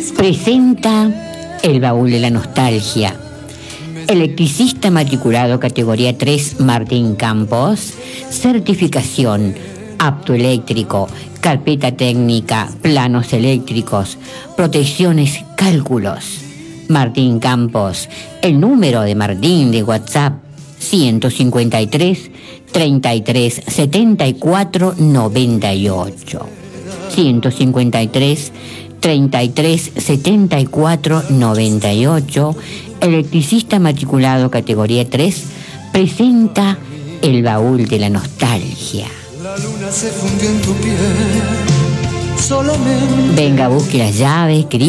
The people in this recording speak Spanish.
presenta El Baúl de la Nostalgia. Electricista matriculado categoría 3 Martín Campos, certificación, apto eléctrico, carpeta técnica, planos eléctricos, protecciones, cálculos. Martín Campos, el número de Martín de WhatsApp, 153 33 74 98. 153 33 74 98. Electricista matriculado categoría 3 presenta El Baúl de la Nostalgia. La luna se fundió en tu piel solamente. Venga, busque las llaves,